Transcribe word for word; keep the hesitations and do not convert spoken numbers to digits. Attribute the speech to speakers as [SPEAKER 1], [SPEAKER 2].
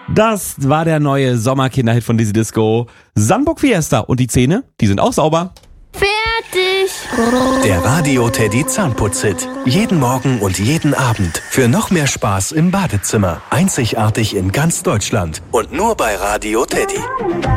[SPEAKER 1] Das war der neue Sommerkinderhit von Dizzy Disco. Sandburg Fiesta. Und die Zähne, die sind auch sauber.
[SPEAKER 2] Fertig.
[SPEAKER 3] Der Radio Teddy Zahnputzhit. Jeden Morgen und jeden Abend. Für noch mehr Spaß im Badezimmer. Einzigartig in ganz Deutschland. Und nur bei Radio Teddy.